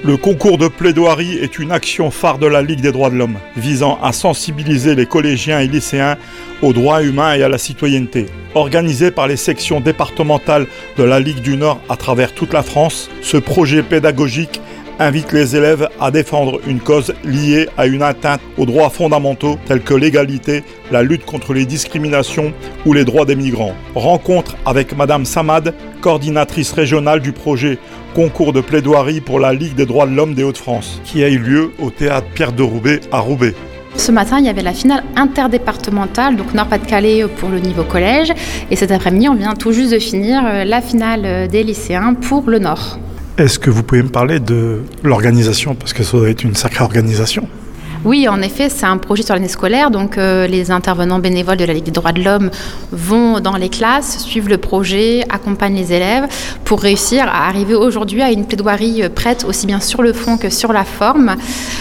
Le concours de plaidoirie est une action phare de la Ligue des droits de l'homme, visant à sensibiliser les collégiens et lycéens aux droits humains et à la citoyenneté. Organisé par les sections départementales de la Ligue du Nord à travers toute la France, ce projet pédagogique invite les élèves à défendre une cause liée à une atteinte aux droits fondamentaux tels que l'égalité, la lutte contre les discriminations ou les droits des migrants. Rencontre avec Madame Samad, coordinatrice régionale du projet Concours de plaidoirie pour la Ligue des droits de l'homme des Hauts-de-France, qui a eu lieu au théâtre Pierre de Roubaix à Roubaix. Ce matin, il y avait la finale interdépartementale, donc Nord-Pas-de-Calais pour le niveau collège. Et cet après-midi, on vient tout juste de finir la finale des lycéens pour le Nord. Est-ce que vous pouvez me parler de l'organisation, parce que ça doit être une sacrée organisation? Oui, en effet, c'est un projet sur l'année scolaire. Donc, les intervenants bénévoles de la Ligue des droits de l'homme vont dans les classes, suivent le projet, accompagnent les élèves pour réussir à arriver aujourd'hui à une plaidoirie prête aussi bien sur le fond que sur la forme.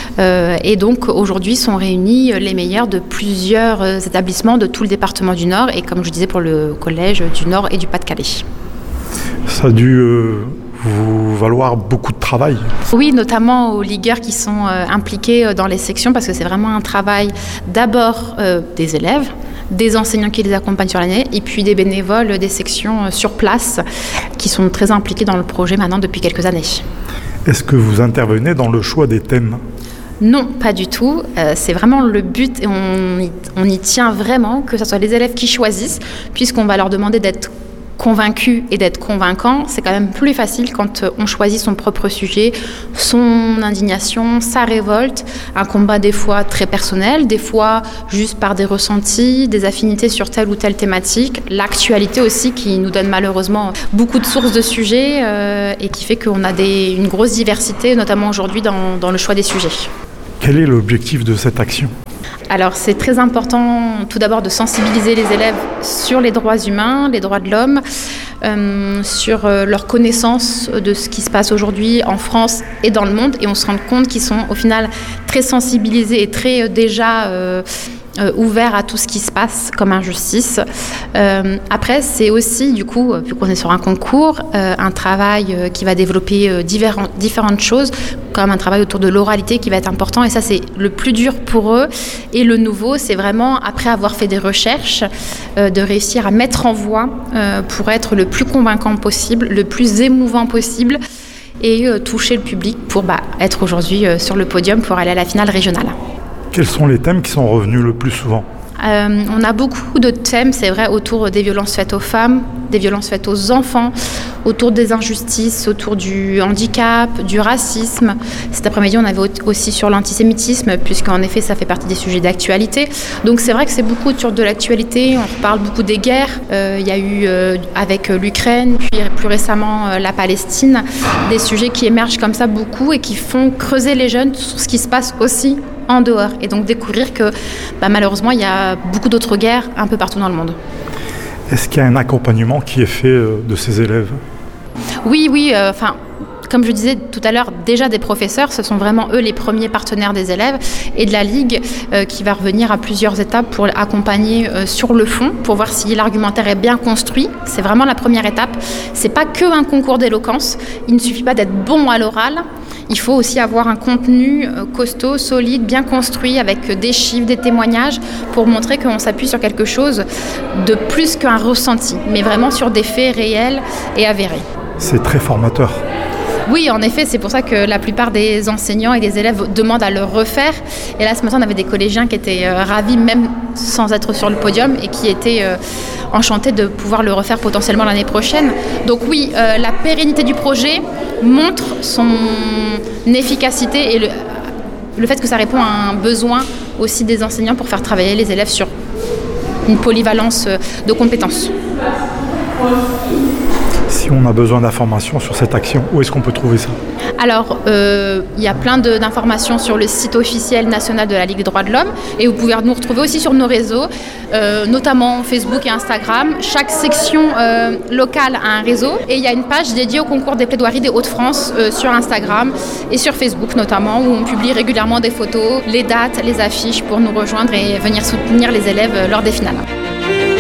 Et donc, aujourd'hui, sont réunis les meilleurs de plusieurs établissements de tout le département du Nord et, comme je disais, pour le collège du Nord et du Pas-de-Calais. Ça a dû vous valoir beaucoup de travail. Oui, notamment aux ligueurs qui sont impliqués dans les sections, parce que c'est vraiment un travail d'abord des élèves, des enseignants qui les accompagnent sur l'année, et puis des bénévoles des sections sur place qui sont très impliqués dans le projet maintenant depuis quelques années. Est-ce que vous intervenez dans le choix des thèmes ? Non, pas du tout. C'est vraiment le but et on y tient vraiment, que ce soit les élèves qui choisissent, puisqu'on va leur demander d'être convaincu et d'être convaincant. C'est quand même plus facile quand on choisit son propre sujet, son indignation, sa révolte, un combat des fois très personnel, des fois juste par des ressentis, des affinités sur telle ou telle thématique, l'actualité aussi qui nous donne malheureusement beaucoup de sources de sujets et qui fait qu'on a une grosse diversité, notamment aujourd'hui dans le choix des sujets. Quel est l'objectif de cette action ? Alors c'est très important tout d'abord de sensibiliser les élèves sur les droits humains, les droits de l'homme, sur leur connaissance de ce qui se passe aujourd'hui en France et dans le monde. Et on se rend compte qu'ils sont au final très sensibilisés et très déjà ouverts à tout ce qui se passe comme injustice. Après, c'est aussi, du coup, vu qu'on est sur un concours, un travail qui va développer différentes choses, comme un travail autour de l'oralité qui va être important. Et ça, c'est le plus dur pour eux. Et le nouveau, c'est vraiment, après avoir fait des recherches, de réussir à mettre en voix pour être le plus convaincant possible, le plus émouvant possible, et toucher le public pour être aujourd'hui sur le podium pour aller à la finale régionale. Quels sont les thèmes qui sont revenus le plus souvent ? On a beaucoup de thèmes, c'est vrai, autour des violences faites aux femmes, des violences faites aux enfants, autour des injustices, autour du handicap, du racisme. Cet après-midi, on avait aussi sur l'antisémitisme, puisqu'en effet, ça fait partie des sujets d'actualité. Donc c'est vrai que c'est beaucoup autour de l'actualité. On reparle beaucoup des guerres. Il y a eu avec l'Ukraine, puis plus récemment la Palestine, des sujets qui émergent comme ça beaucoup et qui font creuser les jeunes sur ce qui se passe aussi en dehors, et donc découvrir que malheureusement il y a beaucoup d'autres guerres un peu partout dans le monde. Est-ce qu'il y a un accompagnement qui est fait de ces élèves ? Oui, comme je disais tout à l'heure, déjà des professeurs, ce sont vraiment eux les premiers partenaires des élèves, et de la Ligue qui va revenir à plusieurs étapes pour accompagner sur le fond, pour voir si l'argumentaire est bien construit. C'est vraiment la première étape. C'est pas qu'un concours d'éloquence. Il ne suffit pas d'être bon à l'oral. Il faut aussi avoir un contenu costaud, solide, bien construit, avec des chiffres, des témoignages, pour montrer qu'on s'appuie sur quelque chose de plus qu'un ressenti, mais vraiment sur des faits réels et avérés. C'est très formateur. Oui, en effet, c'est pour ça que la plupart des enseignants et des élèves demandent à le refaire. Et là, ce matin, on avait des collégiens qui étaient ravis, même sans être sur le podium, et qui étaient enchantés de pouvoir le refaire potentiellement l'année prochaine. Donc oui, la pérennité du projet montre son efficacité et le fait que ça répond à un besoin aussi des enseignants pour faire travailler les élèves sur une polyvalence de compétences. Si on a besoin d'informations sur cette action, où est-ce qu'on peut trouver ça ? Alors, il y a plein d'informations sur le site officiel national de la Ligue des droits de l'homme, et vous pouvez nous retrouver aussi sur nos réseaux, notamment Facebook et Instagram. Chaque section locale a un réseau, et il y a une page dédiée au concours des plaidoiries des Hauts-de-France sur Instagram et sur Facebook notamment, où on publie régulièrement des photos, les dates, les affiches pour nous rejoindre et venir soutenir les élèves lors des finales.